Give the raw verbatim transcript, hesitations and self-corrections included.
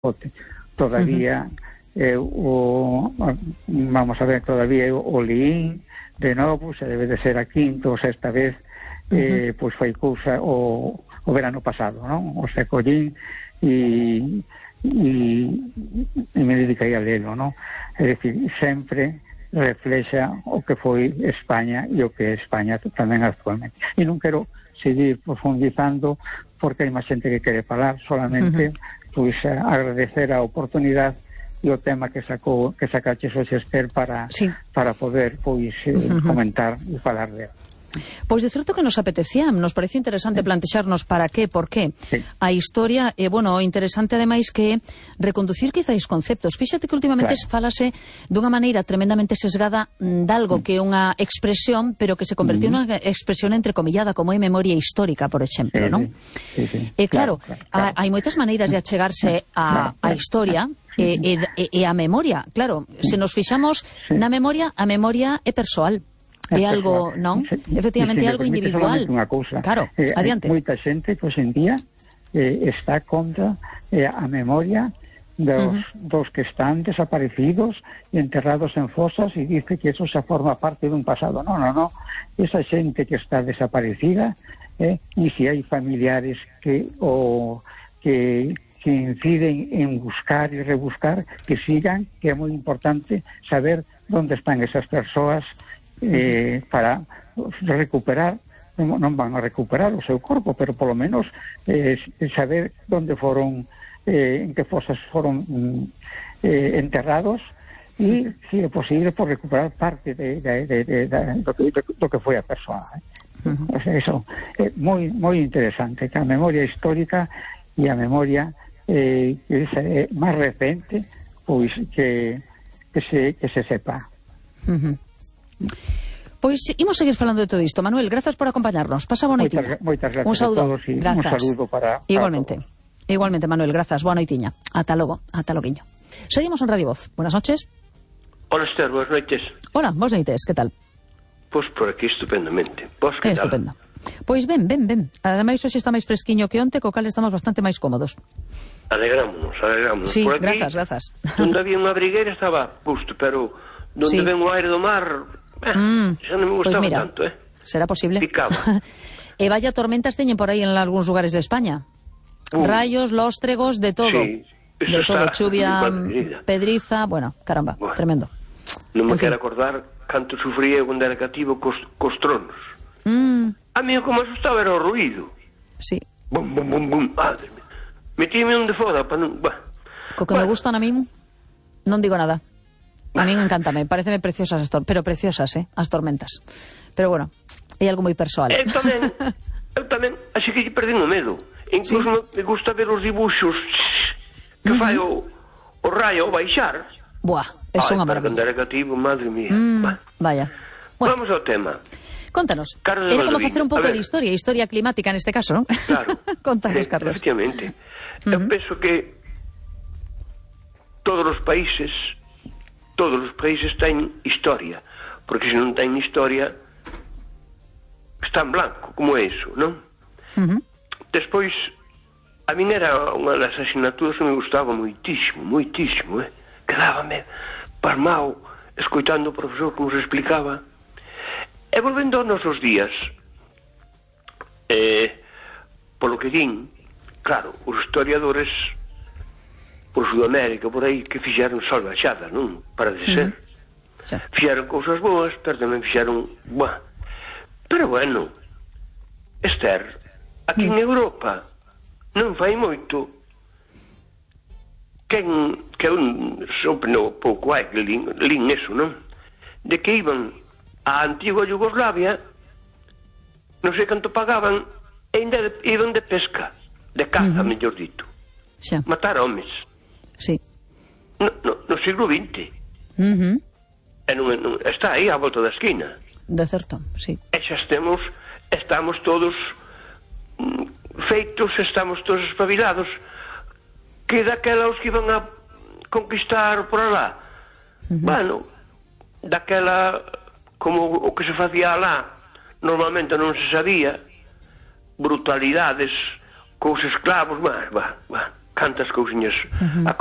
todavía uh-huh. eh, o, vamos a ver, todavía o leín de novo, se debe de ser a quinta ou sexta vez, eh, uh-huh. pois foi cousa o, o verano pasado, non? O se collín e, e, e me dediquei a lelo, non? É dicir, sempre reflexa o que foi España e o que é España tamén actualmente. E non quero seguir profundizando porque hai máis xente que quere falar, solamente uh-huh. pois agradecer a oportunidade e o tema que sacou que sacaches hoxe, Esther, para sí. para poder pois eh, uh-huh. comentar e falar de. Pois de certo que nos apetecía, nos pareció interesante plantexarnos para qué, por qué sí. a historia, e, eh, bueno, interesante ademais que reconducir quizáis conceptos. Fíxate que últimamente claro. falase dunha maneira tremendamente sesgada de algo mm. que é unha expresión, pero que se convertiu mm. nunha expresión entrecomillada, como é memoria histórica, por exemplo, sí, non? Sí, sí. E claro, claro, claro, claro. hai moitas maneiras de achegarse a, a historia e, e, e a memoria. Claro, se nos fixamos sí. na memoria, a memoria é persoal. É algo, non? Efectivamente, é algo individual. Claro, eh, adiante. Moita xente, pois, en día, eh, está contra eh, a memoria dos, uh-huh. dos que están desaparecidos e enterrados en fosas e dice que eso xa forma parte dun pasado. Non, non, non. Esa xente que está desaparecida, eh, e se hai familiares que o que que inciden en buscar e rebuscar, que sigan, que é moi importante saber onde están esas persoas, Eh, para recuperar, non van a recuperar o seu corpo, pero polo menos eh, saber onde foron, eh, en que fosas foron eh, enterrados e, se é posible, por recuperar parte de, de, de, de, de, do, que, de, do que foi a persoa. Eh. Uh-huh. O sea, eso é moi, moi interesante, que a memoria histórica e a memoria eh, que é máis recente, pois que, que, se, que se sepa. Uh-huh. Pois imos seguir falando de todo isto. Manuel, grazas por acompañarnos. Pasa boa noitiña. Moitas gracias un saúdo. a todos e un saludo para, para Igualmente. todos. Igualmente, Manuel, grazas. Boa noitiña. Ata logo, ata loguiño. Seguimos en Radio Voz. Buenas noches. Hola, Esther, buenas noites. Hola, boas noites, que tal? Pois por aquí estupendamente. Vos que tal? Estupendo. Pois ben, ben, ben. Ademais, hoxe está máis fresquiño que onte, co cal estamos bastante máis cómodos. Alegrámonos, alegrámonos. Sí, por aquí, grazas, grazas. Donde había unha brigueira estaba justo, pero donde sí. ven o aire do mar... Eh, mm, xa non me gustaba pues mira, tanto, eh? Será posible. Picaba. E vaya tormentas teñen por aí en algúns lugares de España. Uh, Rayos, lóstregos, de todo. Sí, de todo, chuvia, pedriza, bueno, caramba, bueno, tremendo. Non me quero acordar canto sufría cando era cativo cos, cos tronos. Mm. A mí como asustaba era o ruído. Sí. Bum, bum, bum, bum. Madre mía. Metíme un de foda para non... Bah. Co que bueno. me gustan a min, non digo nada. A min encántame, pareceme preciosas as tor pero preciosas, eh, as tormentas. Pero bueno, é algo moi persoal. Eu tamén, eu tamén, así que perdín o medo. Incluso sí. me gusta ver os dibuxos que uh-huh. fai o, o raio ao baixar. Buah, é unha maravilla. Para cativo, madre mía. Mm, vaya. Bueno, vamos ao tema. Contanos. Era como facer un pouco de historia, historia climática neste caso, non? Claro. Contanos, Carlos. Efectivamente. Uh-huh. Eu penso que todos os países todos os países ten historia, porque se non ten historia está en blanco, como é iso, non? Uh-huh. Despois, a min era unha das asignaturas que me gustaba moitísimo, moitísimo, eh? Quedábame pasmao escoitando o profesor como se explicaba. E volvendo aos nosos días, eh, polo que din, claro, os historiadores por Sudamérica, por aí, que fixeron salvaxadas, non? Para de ser. Uh-huh. Fixeron cousas boas, pero tamén fixeron... Buah. Pero bueno, Esther, aquí uh-huh. en Europa non fai moito quen, que un sopno pouco hai que lin, lin eso, non? De que iban a antigua Yugoslavia, non sei canto pagaban, e ainda iban de pesca, de caza, uh-huh. mellor dito. Xa. Matar homes. Sí. No, no, no siglo vinte. Uh-huh. E non, non, está aí á volta da esquina. De certo, sí. E xa estemos, estamos todos mm, feitos, estamos todos espabilados, que daquela os que iban a conquistar por alá. Uh-huh. Bueno, daquela, como o que se facía alá, normalmente non se sabía, brutalidades, cos esclavos, bah, bah, bah. cantas cousiñas uh -huh.